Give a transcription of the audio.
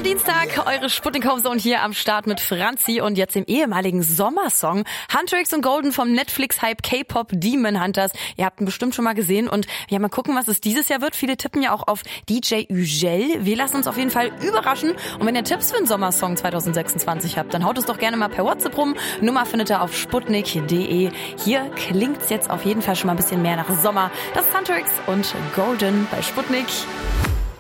am Dienstag, eure Sputnik Homezone hier am Start mit Franzi und jetzt dem ehemaligen Sommersong Huntrix und Golden vom Netflix-Hype K-Pop Demon Hunters. Ihr habt ihn bestimmt schon mal gesehen und ja, mal gucken, was es dieses Jahr wird. Viele tippen ja auch auf DJ Ugel. Wir lassen uns auf jeden Fall überraschen und wenn ihr Tipps für den Sommersong 2026 habt, dann haut es doch gerne mal per WhatsApp rum. Nummer findet ihr auf sputnik.de. Hier klingt's jetzt auf jeden Fall schon mal ein bisschen mehr nach Sommer. Das ist Huntrix und Golden bei Sputnik.